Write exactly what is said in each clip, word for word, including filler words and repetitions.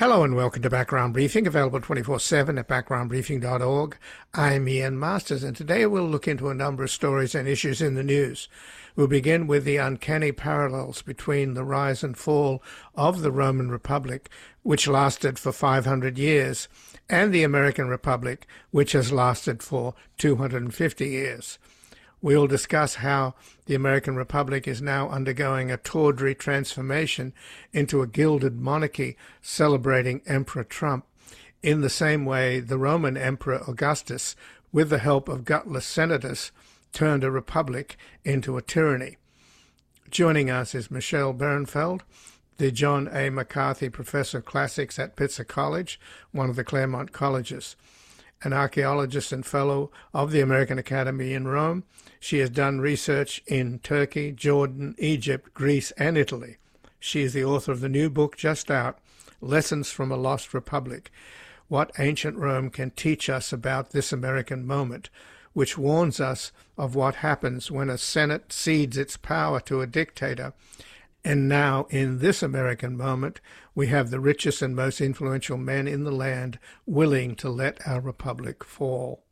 Hello and welcome to Background Briefing, available twenty-four seven at background briefing dot org. I'm Ian Masters, and today we'll look into a number of stories and issues in the news. We'll begin with the uncanny parallels between the rise and fall of the Roman Republic, which lasted for five hundred years, and the American Republic, which has lasted for two hundred fifty years. We'll discuss how the American Republic is now undergoing a tawdry transformation into a gilded monarchy celebrating Emperor Trump, in the same way the Roman Emperor Augustus, with the help of gutless senators, turned a republic into a tyranny. Joining us is Michelle Bernfeld, the John A. McCarthy Professor of Classics at Pitzer College, one of the Claremont colleges. An archaeologist and fellow of the American Academy in Rome, she has done research in Turkey, Jordan, Egypt, Greece, and Italy. She is the author of the new book just out, Lessons from a Lost Republic: What Ancient Rome Can Teach Us About This American Moment, which warns us of what happens when a Senate cedes its power to a dictator. And now, in this American moment, we have the richest and most influential men in the land willing to let our republic fall.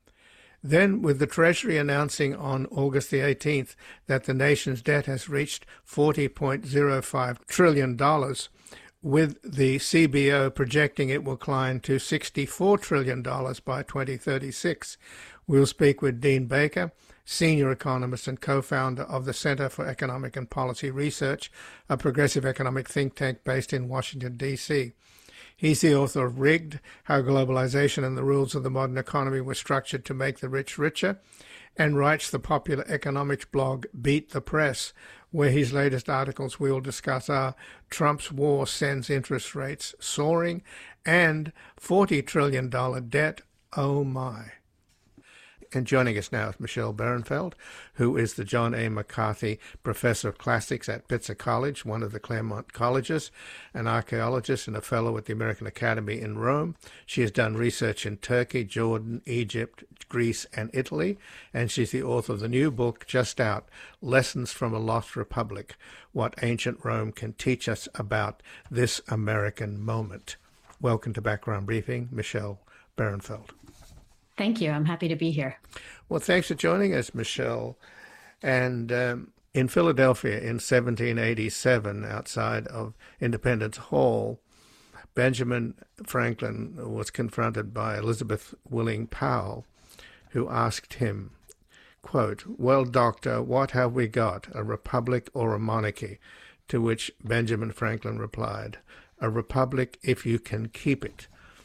Then, with the Treasury announcing on August the eighteenth that the nation's debt has reached forty point zero five trillion dollars, with the C B O projecting it will climb to sixty-four trillion dollars by twenty thirty-six, we'll speak with Dean Baker, senior economist and co-founder of the Center for Economic and Policy Research, a progressive economic think tank based in Washington, D C He's the author of Rigged: How Globalization and the Rules of the Modern Economy Were Structured to Make the Rich Richer, and writes the popular economics blog Beat the Press, where his latest articles we will discuss are Trump's War Sends Interest Rates Soaring and forty trillion dollars Debt, Oh My. And joining us now is Michelle Bernfeld, who is the John A. McCarthy Professor of Classics at Pitzer College, one of the Claremont colleges, an archaeologist and a fellow at the American Academy in Rome. She has done research in Turkey, Jordan, Egypt, Greece, and Italy, and she's the author of the new book just out, Lessons from a Lost Republic: What Ancient Rome Can Teach Us About This American Moment. Welcome to Background Briefing, Michelle Bernfeld. Thank you. I'm happy to be here. Well, thanks for joining us, Michelle. And um, in Philadelphia in seventeen eighty-seven, outside of Independence Hall, Benjamin Franklin was confronted by Elizabeth Willing Powell, who asked him, quote, "Well, doctor, what have we got, a republic or a monarchy?" To which Benjamin Franklin replied, "A republic if you can keep it."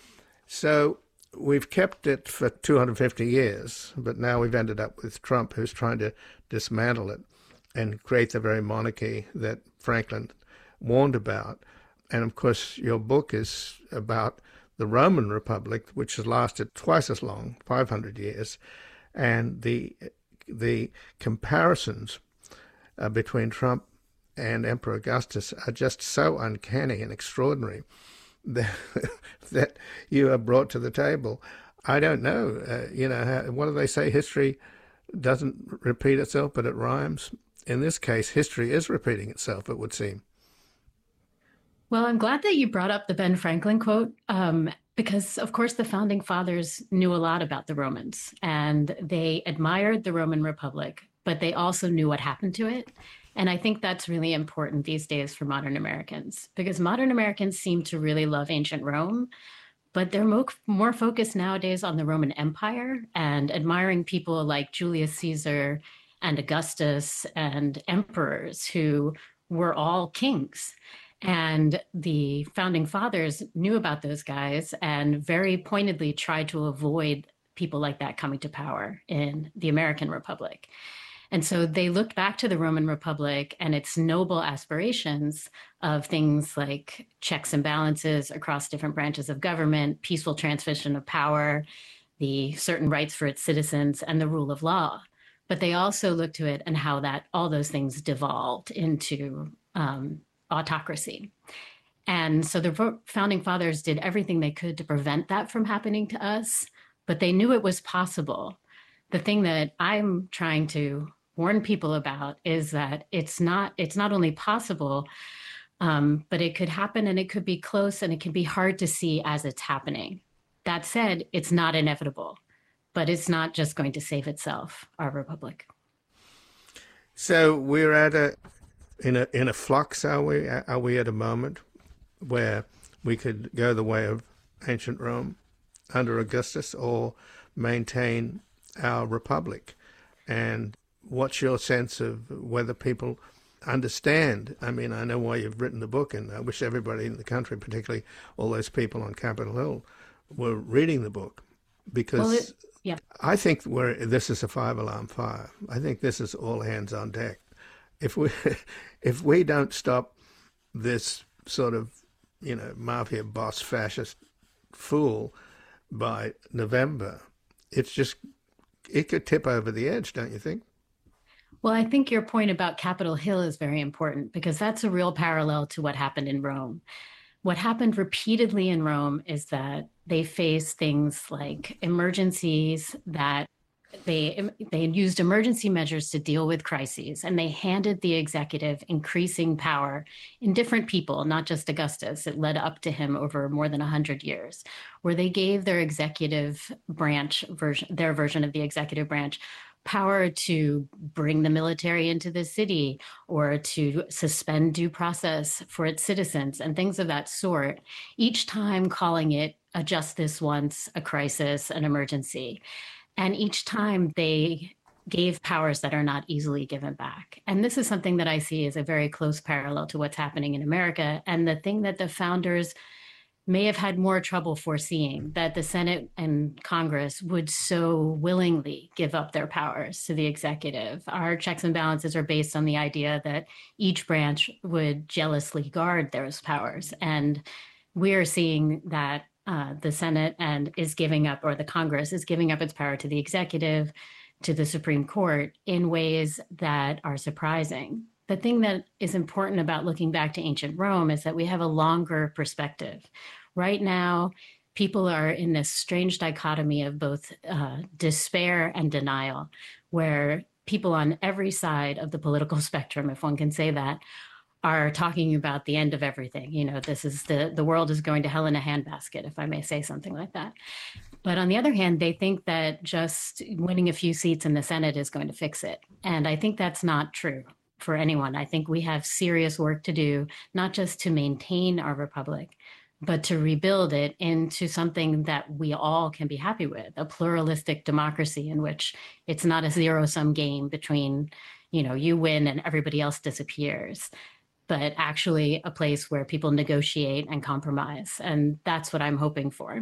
So we've kept it for two hundred fifty years, but now we've ended up with Trump, who's trying to dismantle it and create the very monarchy that Franklin warned about. And of course, your book is about the Roman Republic, which has lasted twice as long, five hundred years, and the the comparisons uh, between Trump and Emperor Augustus are just so uncanny and extraordinary that, that you are brought to the table. I don't know, uh, you know, how, what do they say? History doesn't repeat itself, but it rhymes. In this case, history is repeating itself, it would seem. Well, I'm glad that you brought up the Ben Franklin quote, um, because, of course, the founding fathers knew a lot about the Romans, and they admired the Roman Republic, but they also knew what happened to it. And I think that's really important these days for modern Americans, because modern Americans seem to really love ancient Rome, but they're mo- more focused nowadays on the Roman Empire and admiring people like Julius Caesar and Augustus and emperors who were all kings. And the founding fathers knew about those guys and very pointedly tried to avoid people like that coming to power in the American Republic. And so they looked back to the Roman Republic and its noble aspirations of things like checks and balances across different branches of government, peaceful transmission of power, the certain rights for its citizens, and the rule of law. But they also looked to it and how that all those things devolved into um, autocracy. And so the founding fathers did everything they could to prevent that from happening to us, but they knew it was possible. The thing that I'm trying to warn people about is that it's not it's not only possible, Um, but it could happen and it could be close and it can be hard to see as it's happening. That said, it's not inevitable, but it's not just going to save itself, our republic. So we're at a in a in a flux, are we? Are we at a moment where we could go the way of ancient Rome under Augustus, or maintain our republic? And what's your sense of whether people understand? I mean, I know why you've written the book, and I wish everybody in the country, particularly all those people on Capitol Hill, were reading the book, because well, it, yeah. I think we're, this is a five-alarm fire. I think this is all hands on deck. If we if we don't stop this sort of, you know, mafia boss fascist fool by November, it's just, it could tip over the edge, don't you think? Well, I think your point about Capitol Hill is very important, because that's a real parallel to what happened in Rome. What happened repeatedly in Rome is that they faced things like emergencies, that they they used emergency measures to deal with crises, and they handed the executive increasing power in different people, not just Augustus. It led up to him over more than one hundred years, where they gave their executive branch version, their version of the executive branch, power to bring the military into the city, or to suspend due process for its citizens, and things of that sort, each time calling it a justice once, a crisis, an emergency. And each time they gave powers that are not easily given back. And this is something that I see as a very close parallel to what's happening in America, and the thing that the founders may have had more trouble foreseeing, that the Senate and Congress would so willingly give up their powers to the executive. Our checks and balances are based on the idea that each branch would jealously guard those powers. And we're seeing that uh, the Senate and is giving up, or the Congress is giving up its power to the executive, to the Supreme Court, in ways that are surprising. The thing that is important about looking back to ancient Rome is that we have a longer perspective. Right now, people are in this strange dichotomy of both uh, despair and denial, where people on every side of the political spectrum, if one can say that, are talking about the end of everything. You know, this is the, the world is going to hell in a handbasket, if I may say something like that. But on the other hand, they think that just winning a few seats in the Senate is going to fix it. And I think that's not true for anyone. I think we have serious work to do, not just to maintain our republic, but to rebuild it into something that we all can be happy with, a pluralistic democracy in which it's not a zero-sum game between, you know, you win and everybody else disappears, but actually a place where people negotiate and compromise. And that's what I'm hoping for.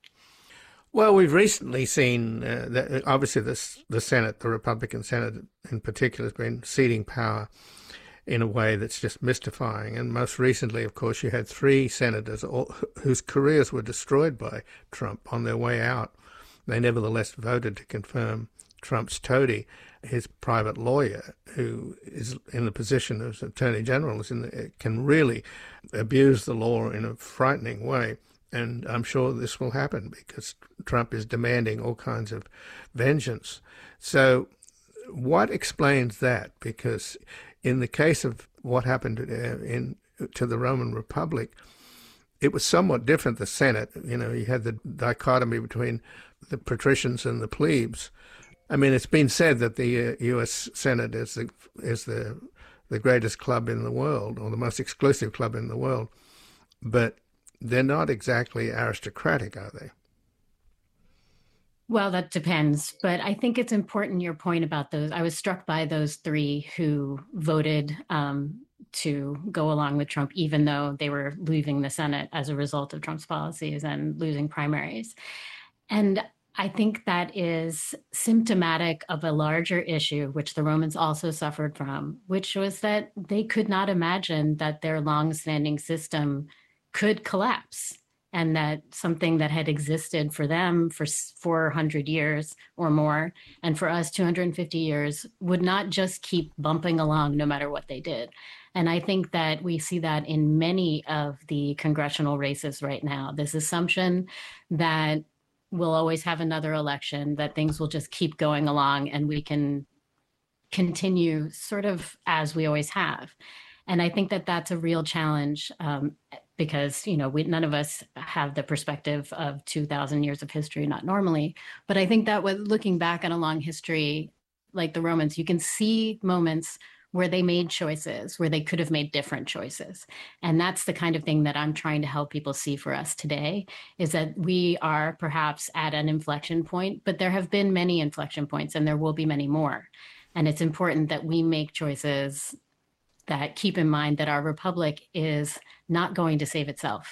Well, we've recently seen uh, that obviously this, the Senate, the Republican Senate in particular, has been ceding power in a way that's just mystifying. And most recently, of course, you had three senators all, whose careers were destroyed by Trump on their way out. They nevertheless voted to confirm Trump's toady, his private lawyer, who is in the position of Attorney General, is in the, can really abuse the law in a frightening way. And I'm sure this will happen because Trump is demanding all kinds of vengeance. So what explains that? Because in the case of what happened in to the Roman Republic, it was somewhat different. The Senate, you know, you had the dichotomy between the patricians and the plebes. I mean, it's been said that the uh, U S Senate is the is the the greatest club in the world, or the most exclusive club in the world, but they're not exactly aristocratic, are they? Well, that depends. But I think it's important, your point about those. I was struck by those three who voted um, to go along with Trump, even though they were leaving the Senate as a result of Trump's policies and losing primaries. And I think that is symptomatic of a larger issue, which the Romans also suffered from, which was that they could not imagine that their longstanding system could collapse, and that something that had existed for them for four hundred years or more, and for us two hundred fifty years, would not just keep bumping along no matter what they did. And I think that we see that in many of the congressional races right now, this assumption that we'll always have another election, that things will just keep going along and we can continue sort of as we always have. And I think that that's a real challenge um, because, you know, we, none of us have the perspective of two thousand years of history, not normally. But I think that with looking back on a long history, like the Romans, you can see moments where they made choices, where they could have made different choices. And that's the kind of thing that I'm trying to help people see for us today, is that we are perhaps at an inflection point, but there have been many inflection points and there will be many more. And it's important that we make choices that keep in mind that our republic is not going to save itself.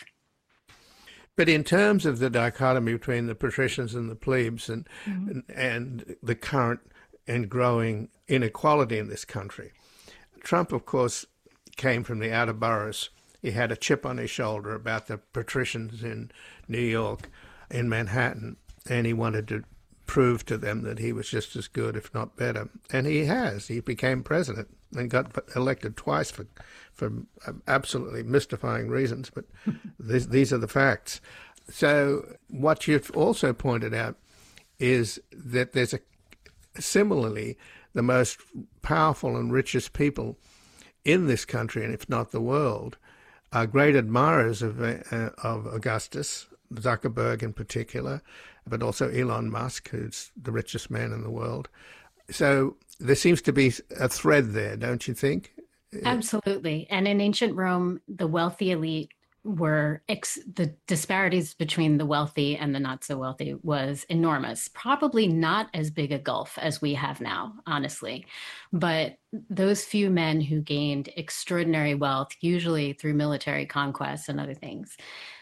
But in terms of the dichotomy between the patricians and the plebes and, mm-hmm. and, and the current and growing inequality in this country, Trump, of course, came from the outer boroughs. He had a chip on his shoulder about the patricians in New York, in Manhattan, and he wanted to prove to them that he was just as good, if not better. And he has. He became president and got elected twice for for absolutely mystifying reasons, but these, these are the facts. So what you've also pointed out is that there's a similarly the most powerful and richest people in this country, and if not the world, are great admirers of, uh, of Augustus, Zuckerberg in particular, but also Elon Musk, who's the richest man in the world. So there seems to be a thread there, don't you think? Absolutely. And in ancient Rome, the wealthy elite were ex- the disparities between the wealthy and the not so wealthy was enormous. Probably not as big a gulf as we have now, honestly. But those few men who gained extraordinary wealth, usually through military conquests and other things,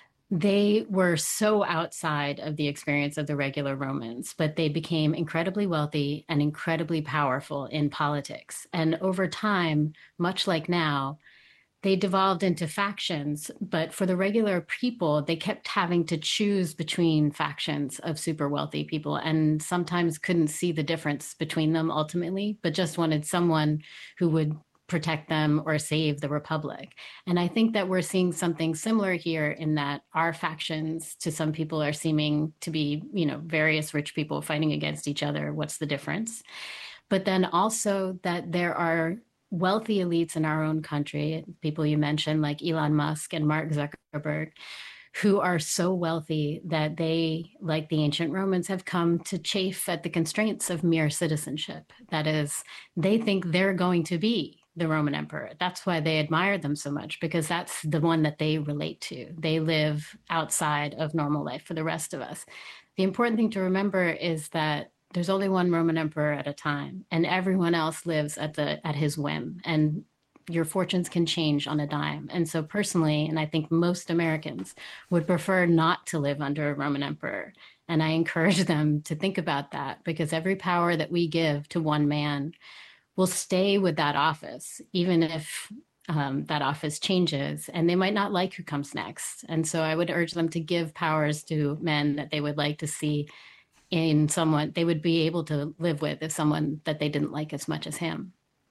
they were so outside of the experience of the regular Romans, but they became incredibly wealthy and incredibly powerful in politics. And over time, much like now, they devolved into factions, but for the regular people, they kept having to choose between factions of super wealthy people and sometimes couldn't see the difference between them ultimately, but just wanted someone who would protect them or save the republic. And I think that we're seeing something similar here in that our factions to some people are seeming to be, you know, various rich people fighting against each other. What's the difference? But then also that there are wealthy elites in our own country, people you mentioned like Elon Musk and Mark Zuckerberg, who are so wealthy that they, like the ancient Romans, have come to chafe at the constraints of mere citizenship. That is, they think they're going to be the Roman emperor. That's why they admire them so much, because that's the one that they relate to. They live outside of normal life for the rest of us. The important thing to remember is that there's only one Roman emperor at a time, and everyone else lives at the at his whim, and your fortunes can change on a dime. And so personally, and I think most Americans would prefer not to live under a Roman emperor. And I encourage them to think about that, because every power that we give to one man will stay with that office, even if um, that office changes, and they might not like who comes next. And so I would urge them to give powers to men that they would like to see in someone they would be able to live with, if someone that they didn't like as much as him.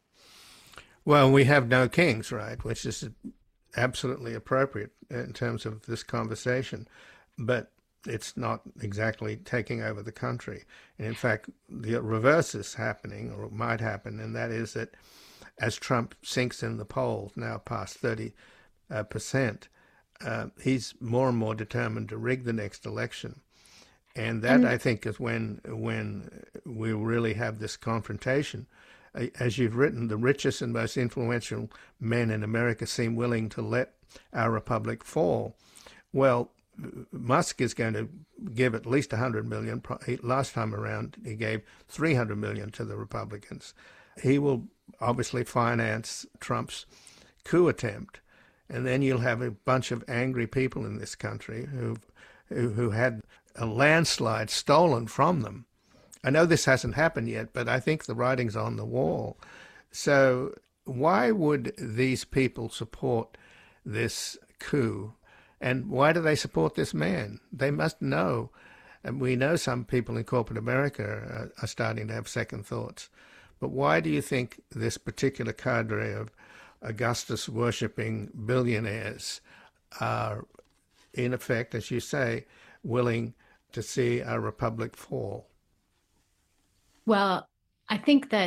Well, we have no kings, right, which is absolutely appropriate in terms of this conversation, but it's not exactly taking over the country. And in fact, the reverse is happening, or might happen, and that is that as Trump sinks in the polls, now past thirty percent, uh, he's more and more determined to rig the next election. And that, and I think, is when when we really have this confrontation. As you've written, the richest and most influential men in America seem willing to let our republic fall. Well, Musk is going to give at least one hundred million dollars. Last time around, he gave three hundred million dollars to the Republicans. He will obviously finance Trump's coup attempt. And then you'll have a bunch of angry people in this country who who, who had a landslide stolen from them. I know this hasn't happened yet, but I think the writing's on the wall. So why would these people support this coup? And why do they support this man? They must know. And we know some people in corporate America are, are starting to have second thoughts. But why do you think this particular cadre of Augustus worshipping billionaires are, in effect, as you say, willing to see our republic fall? Well, I think that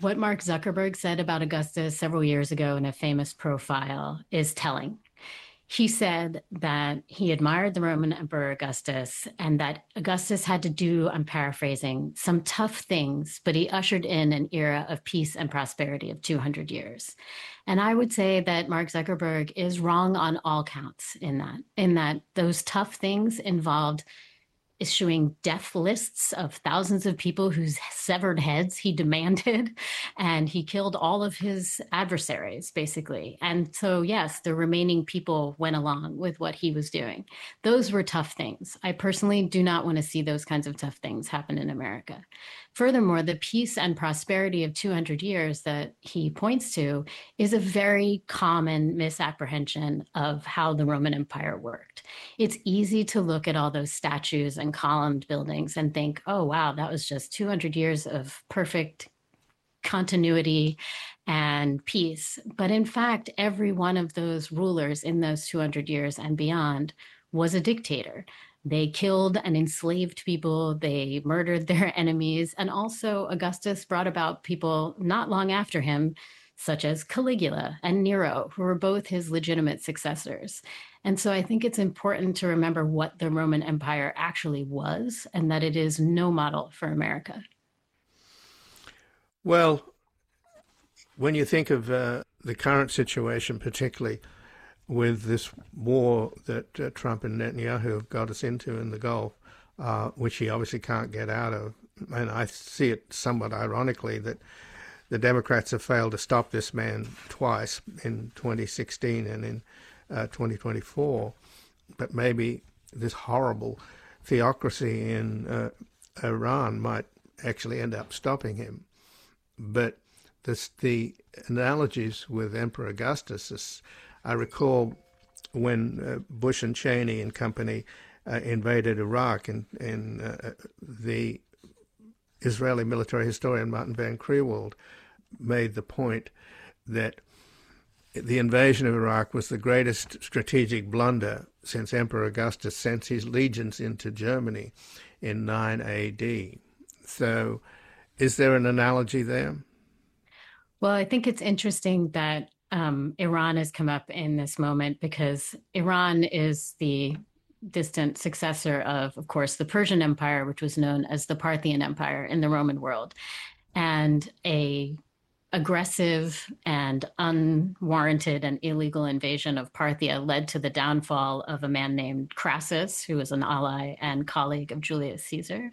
What Mark Zuckerberg said about Augustus several years ago in a famous profile is telling. He said that he admired the Roman Emperor Augustus and that Augustus had to do, I'm paraphrasing, some tough things, but he ushered in an era of peace and prosperity of two hundred years. And I would say that Mark Zuckerberg is wrong on all counts in that, in that those tough things involved issuing death lists of thousands of people whose severed heads he demanded, and he killed all of his adversaries, basically. And so, yes, the remaining people went along with what he was doing. Those were tough things. I personally do not want to see those kinds of tough things happen in America. Furthermore, the peace and prosperity of two hundred years that he points to is a very common misapprehension of how the Roman Empire worked. It's easy to look at all those statues and columned buildings and think, oh, wow, that was just two hundred years of perfect continuity and peace. But in fact, every one of those rulers in those two hundred years and beyond was a dictator. They killed and enslaved people, they murdered their enemies, and also Augustus brought about people not long after him, such as Caligula and Nero, who were both his legitimate successors. And so I think it's important to remember what the Roman Empire actually was and that it is no model for America. Well, when you think of uh, the current situation, particularly with this war that uh, Trump and Netanyahu got us into in the Gulf, uh, which he obviously can't get out of. And I see it somewhat ironically that the Democrats have failed to stop this man twice, in twenty sixteen and in uh, twenty twenty-four. But maybe this horrible theocracy in uh, Iran might actually end up stopping him. But this, the analogies with Emperor Augustus is, I recall when uh, Bush and Cheney and company uh, invaded Iraq, and, and uh, the Israeli military historian Martin Van Crewald made the point that the invasion of Iraq was the greatest strategic blunder since Emperor Augustus sent his legions into Germany in nine A D. So is there an analogy there? Well, I think it's interesting that Um, Iran has come up in this moment because Iran is the distant successor of, of course, the Persian Empire, which was known as the Parthian Empire in the Roman world. And a aggressive and unwarranted and illegal invasion of Parthia led to the downfall of a man named Crassus, who was an ally and colleague of Julius Caesar.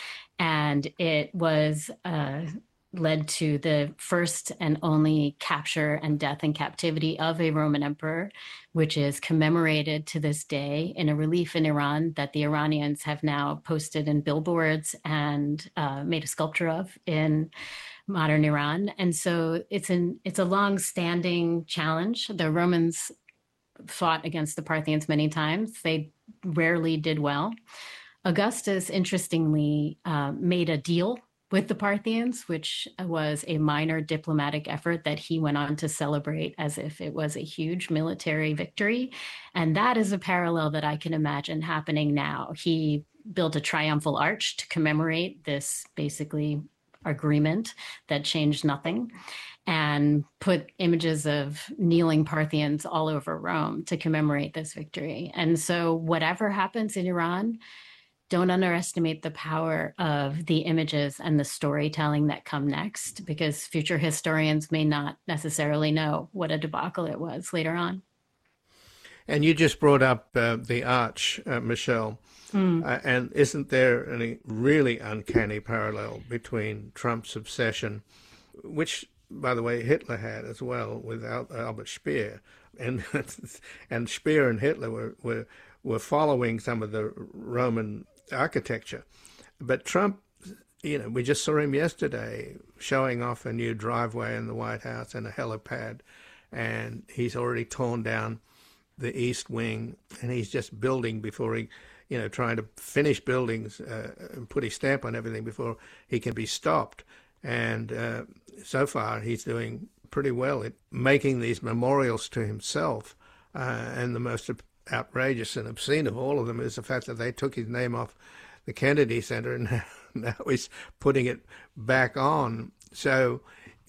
And it was uh, led to the first and only capture and death in captivity of a Roman emperor, which is commemorated to this day in a relief in Iran that the Iranians have now posted in billboards and uh, made a sculpture of in modern Iran. And so it's an it's a long-standing challenge. The Romans fought against the Parthians many times. They rarely did well. Augustus, interestingly, uh, made a deal with the Parthians, which was a minor diplomatic effort that he went on to celebrate as if it was a huge military victory. And that is a parallel that I can imagine happening now. He built a triumphal arch to commemorate this basically agreement that changed nothing, and put images of kneeling Parthians all over Rome to commemorate this victory. And so whatever happens in Iran, don't underestimate the power of the images and the storytelling that come next, because future historians may not necessarily know what a debacle it was later on. And you just brought up uh, the arch, uh, Michelle. Mm. Uh, and isn't there any really uncanny parallel between Trump's obsession, which, by the way, Hitler had as well with Albert Speer, and and Speer and Hitler were, were were following some of the Roman architecture. But Trump, you know, we just saw him yesterday showing off a new driveway in the White House and a helipad, and he's already torn down the East Wing, and he's just building before he, you know, trying to finish buildings uh, and put his stamp on everything before he can be stopped. And uh, so far, he's doing pretty well at making these memorials to himself. Uh, and the most outrageous and obscene of all of them is the fact that they took his name off the Kennedy Center, and now he's putting it back on. So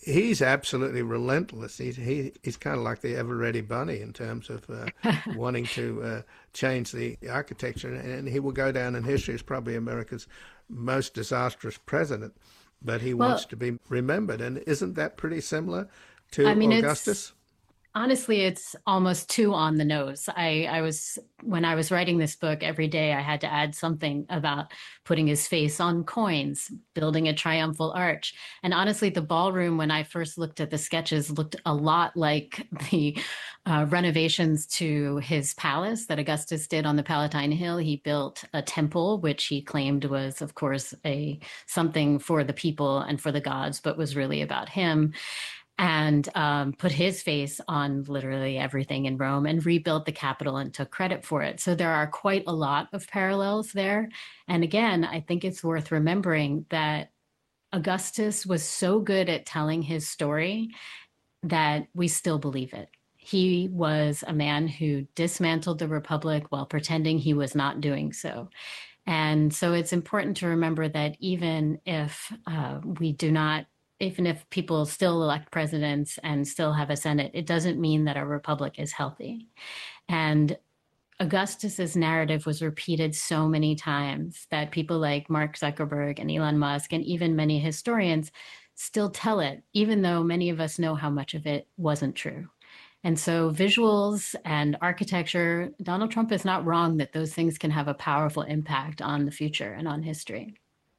he's absolutely relentless. He's he, he's kind of like the ever-ready bunny in terms of uh, wanting to uh, change the architecture, and he will go down in history as probably America's most disastrous president. But he wants Well, to be remembered, and isn't that pretty similar I to mean, it's Augustus? honestly, it's almost too on the nose. I, I was, when I was writing this book, every day I had to add something about putting his face on coins, building a triumphal arch. And honestly, the ballroom, when I first looked at the sketches, looked a lot like the uh, renovations to his palace that Augustus did on the Palatine Hill. He built a temple, which he claimed was, of course, a something for the people and for the gods, but was really about him, and um, put his face on literally everything in Rome and rebuilt the Capitol and took credit for it. So there are quite a lot of parallels there. And again, I think it's worth remembering that Augustus was so good at telling his story that we still believe it. He was a man who dismantled the Republic while pretending he was not doing so. And so it's important to remember that even if uh, we do not, even if people still elect presidents and still have a Senate, it doesn't mean that our republic is healthy. And Augustus's narrative was repeated so many times that people like Mark Zuckerberg and Elon Musk and even many historians still tell it, even though many of us know how much of it wasn't true. And so visuals and architecture, Donald Trump is not wrong that those things can have a powerful impact on the future and on history.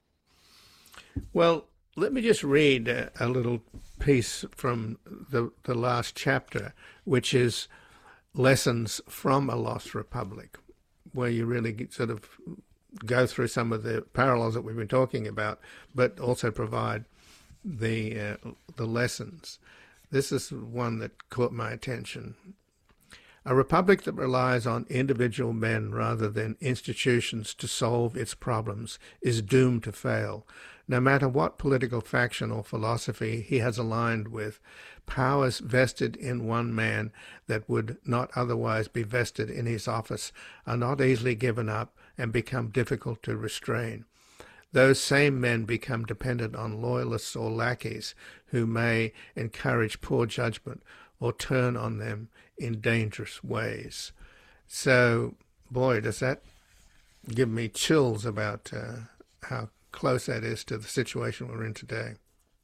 Well, let me just read a, a little piece from the, the last chapter, which is Lessons from a Lost Republic, where you really sort of go through some of the parallels that we've been talking about, but also provide the uh, the lessons. This is one that caught my attention. A republic that relies on individual men rather than institutions to solve its problems is doomed to fail. No matter what political faction or philosophy he has aligned with, powers vested in one man that would not otherwise be vested in his office are not easily given up and become difficult to restrain. Those same men become dependent on loyalists or lackeys who may encourage poor judgment or turn on them in dangerous ways. So, boy, does that give me chills about uh, how close that is to the situation we're in today.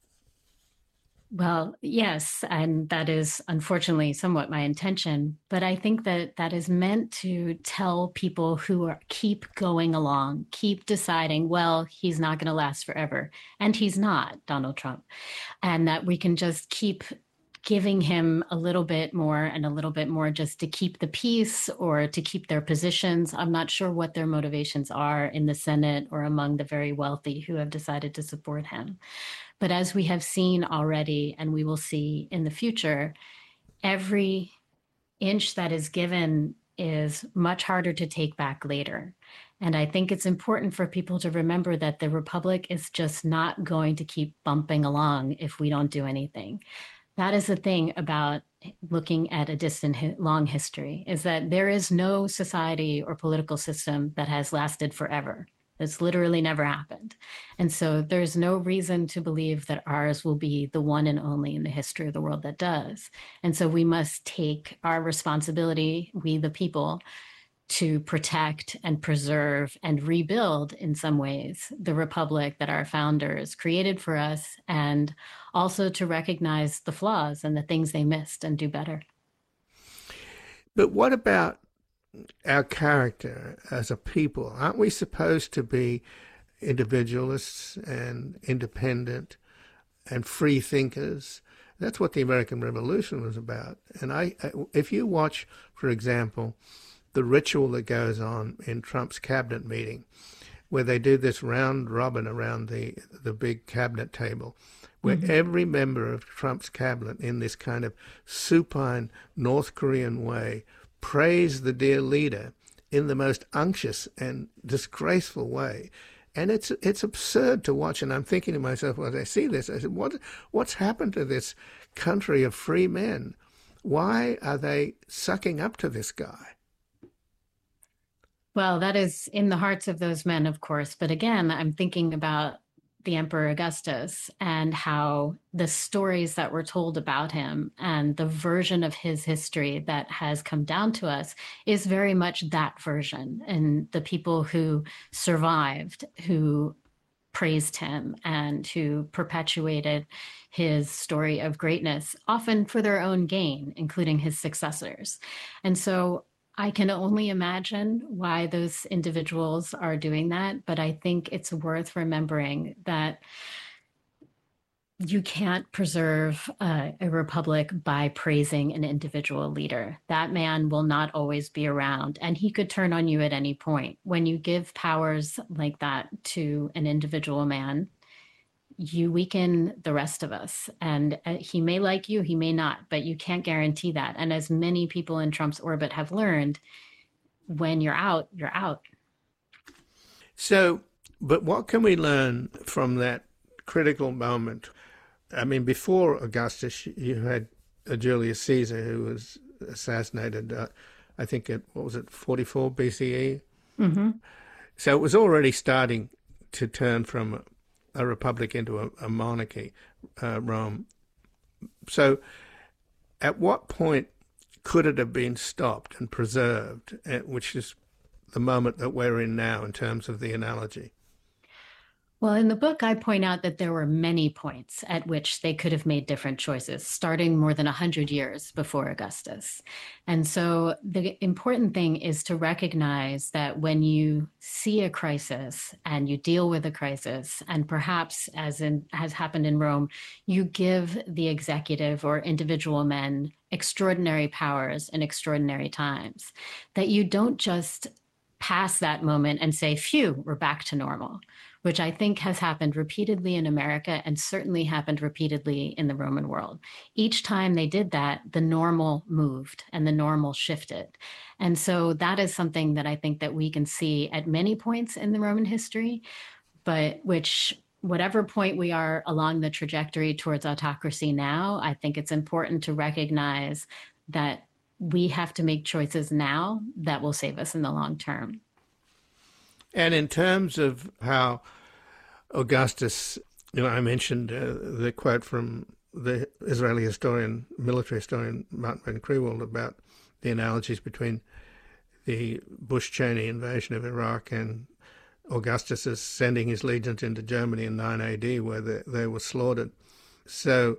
Well, yes, and that is unfortunately somewhat my intention, but I think that that is meant to tell people who are keep going along, keep deciding, well, he's not going to last forever, and he's not, Donald Trump, and that we can just keep giving him a little bit more and a little bit more just to keep the peace or to keep their positions. I'm not sure what their motivations are in the Senate or among the very wealthy who have decided to support him. But as we have seen already, and we will see in the future, every inch that is given is much harder to take back later. And I think it's important for people to remember that the Republic is just not going to keep bumping along if we don't do anything. That is the thing about looking at a distant, long history, is that there is no society or political system that has lasted forever. It's literally never happened. And so there's no reason to believe that ours will be the one and only in the history of the world that does. And so we must take our responsibility, we the people, to protect and preserve and rebuild in some ways the republic that our founders created for us, and also to recognize the flaws and the things they missed and do better. But what about our character as a people? Aren't we supposed to be individualists and independent and free thinkers? That's what the American Revolution was about. And I, if you watch, for example, the ritual that goes on in Trump's cabinet meeting, where they do this round robin around the, the big cabinet table, where mm-hmm. every member of Trump's cabinet in this kind of supine North Korean way praise the dear leader in the most unctuous and disgraceful way. And it's it's absurd to watch. And I'm thinking to myself, as I see this, I said, what what's happened to this country of free men? Why are they sucking up to this guy? Well, that is in the hearts of those men, of course. But again, I'm thinking about the Emperor Augustus and how the stories that were told about him and the version of his history that has come down to us is very much that version. And the people who survived, who praised him and who perpetuated his story of greatness, often for their own gain, including his successors. And so I can only imagine why those individuals are doing that, but I think it's worth remembering that you can't preserve uh, a republic by praising an individual leader. That man will not always be around, and he could turn on you at any point. When you give powers like that to an individual man, you weaken the rest of us. And uh, he may like you, he may not, but you can't guarantee that. And as many people in Trump's orbit have learned, when you're out, you're out. So, but what can we learn from that critical moment? I mean, before Augustus, you had a Julius Caesar who was assassinated, uh, I think at, what was it, forty-four B C E? Mm-hmm. So it was already starting to turn from a republic into a, a monarchy, uh, Rome. So at what point could it have been stopped and preserved, which is the moment that we're in now in terms of the analogy? Well, in the book, I point out that there were many points at which they could have made different choices, starting more than one hundred years before Augustus. And so the important thing is to recognize that when you see a crisis and you deal with a crisis, and perhaps as in, has happened in Rome, you give the executive or individual men extraordinary powers in extraordinary times, that you don't just pass that moment and say, phew, we're back to normal, which I think has happened repeatedly in America and certainly happened repeatedly in the Roman world. Each time they did that, the normal moved and the normal shifted. And so that is something that I think that we can see at many points in the Roman history, but which whatever point we are along the trajectory towards autocracy now, I think it's important to recognize that we have to make choices now that will save us in the long term. And in terms of how Augustus, you know, I mentioned uh, the quote from the Israeli historian, military historian Martin Van Crewald about the analogies between the Bush-Cheney invasion of Iraq and Augustus sending his legions into Germany in nine A D, where they, they were slaughtered. So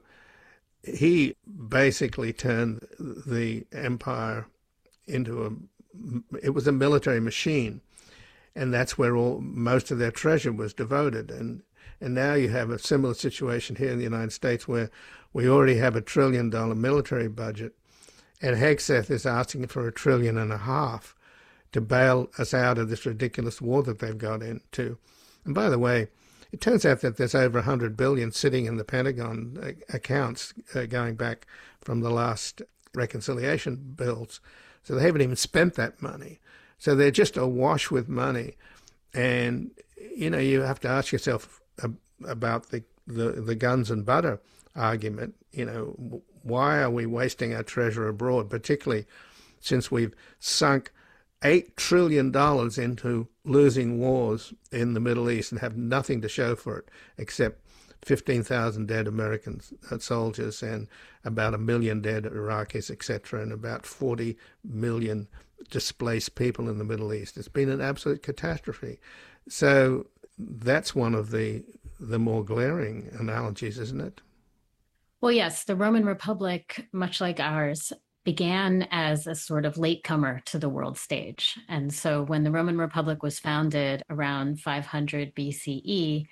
he basically turned the empire into a, it was a military machine, and that's where all most of their treasure was devoted. And and now you have a similar situation here in the United States, where we already have a trillion dollar military budget, and Hegseth is asking for a trillion and a half to bail us out of this ridiculous war that they've got into. And by the way, it turns out that there's over one hundred billion dollars sitting in the Pentagon accounts uh, going back from the last reconciliation bills. So they haven't even spent that money. So they're just awash with money. And, you know, you have to ask yourself about the, the, the guns and butter argument. You know, why are we wasting our treasure abroad, particularly since we've sunk eight trillion dollars into losing wars in the Middle East and have nothing to show for it except fifteen thousand dead American soldiers and about a million dead Iraqis, et cetera, and about forty million displaced people in the Middle East. It's been an absolute catastrophe. So that's one of the the more glaring analogies, isn't it? Well, yes, the Roman Republic, much like ours, began as a sort of latecomer to the world stage. And so when the Roman Republic was founded around five hundred B C E,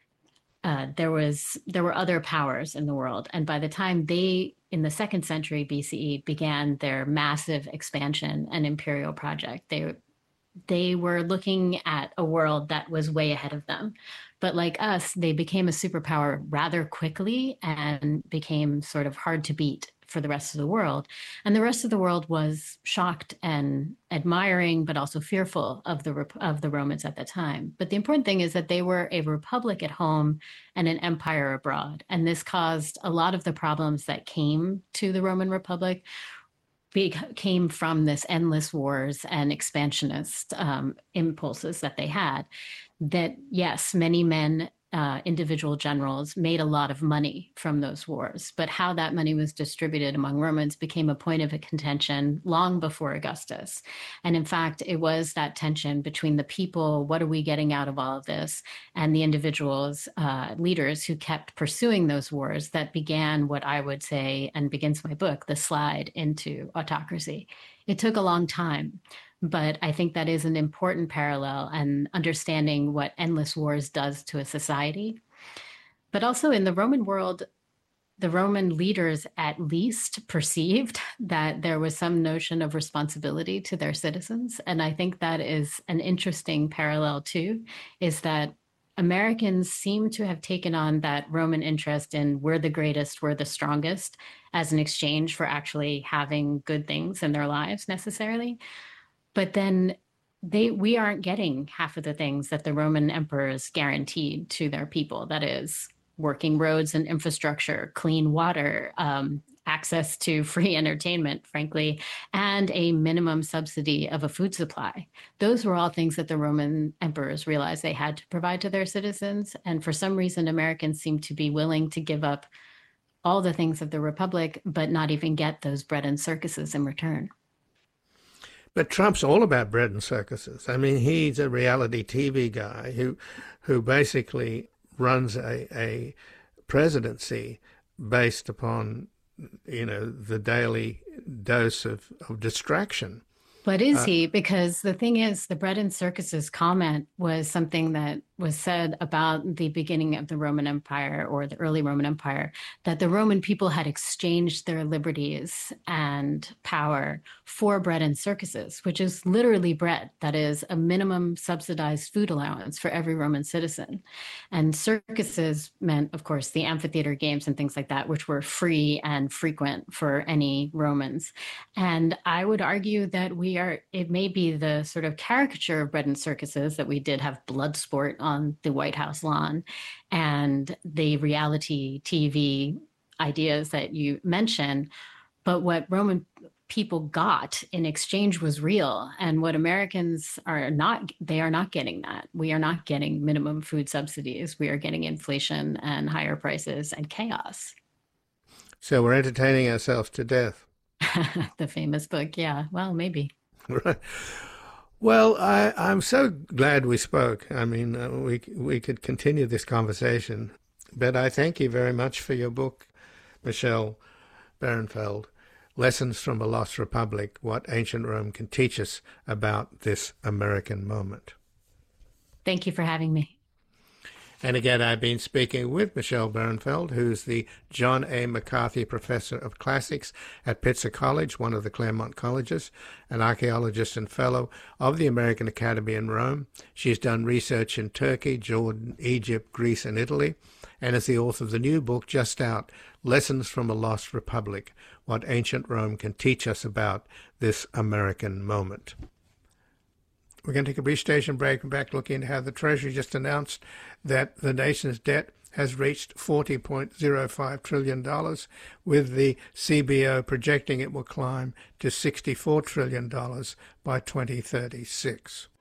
uh, there was there were other powers in the world. And by the time they, in the second century B C E, began their massive expansion and imperial project, they they were looking at a world that was way ahead of them. But like us, they became a superpower rather quickly and became sort of hard to beat for the rest of the world. And the rest of the world was shocked and admiring, but also fearful of the of the Romans at the time. But the important thing is that they were a republic at home and an empire abroad. And this caused a lot of the problems that came to the Roman Republic came from this endless wars and expansionist um, impulses that they had. That, yes, many men uh, individual generals made a lot of money from those wars, but how that money was distributed among Romans became a point of a contention long before Augustus. And in fact, it was that tension between the people, what are we getting out of all of this, and the individuals, uh, leaders who kept pursuing those wars that began what I would say, and begins my book, the slide into autocracy. It took a long time. But I think that is an important parallel, and understanding what endless wars does to a society. But also in the Roman world, the Roman leaders at least perceived that there was some notion of responsibility to their citizens. And I think that is an interesting parallel too, is that Americans seem to have taken on that Roman interest in we're the greatest, we're the strongest, as an exchange for actually having good things in their lives necessarily. But then they we aren't getting half of the things that the Roman emperors guaranteed to their people. That is, working roads and infrastructure, clean water, um, access to free entertainment, frankly, and a minimum subsidy of a food supply. Those were all things that the Roman emperors realized they had to provide to their citizens. And for some reason, Americans seem to be willing to give up all the things of the Republic, but not even get those bread and circuses in return. But Trump's all about bread and circuses. I mean, he's a reality T V guy who who basically runs a, a presidency based upon, you know, the daily dose of, of distraction. But is uh, he? Because the thing is, the bread and circuses comment was something that was said about the beginning of the Roman Empire, or the early Roman Empire, that the Roman people had exchanged their liberties and power for bread and circuses, which is literally bread. That is a minimum subsidized food allowance for every Roman citizen. And circuses meant, of course, the amphitheater games and things like that, which were free and frequent for any Romans. And I would argue that we are, it may be the sort of caricature of bread and circuses that we did have blood sport on on the White House lawn, and the reality T V ideas that you mentioned. But what Roman people got in exchange was real. And what Americans are not, they are not getting that. We are not getting minimum food subsidies. We are getting inflation and higher prices and chaos. So we're entertaining ourselves to death. The famous book. Yeah, well, maybe. Right. Well, I, I'm so glad we spoke. I mean, uh, we we could continue this conversation, but I thank you very much for your book, Michelle Bärenfeld, Lessons from a Lost Republic, What Ancient Rome Can Teach Us About This American Moment. Thank you for having me. And again, I've been speaking with Michelle Bärenfeld, who's the John A. McCarthy Professor of Classics at Pitzer College, one of the Claremont colleges, an archaeologist and fellow of the American Academy in Rome. She's done research in Turkey, Jordan, Egypt, Greece, and Italy, and is the author of the new book just out, Lessons from a Lost Republic, What Ancient Rome Can Teach Us About This American Moment. We're going to take a brief station break and back looking at how the Treasury just announced that the nation's debt has reached forty point zero five trillion dollars, with the C B O projecting it will climb to sixty-four trillion dollars by twenty thirty-six.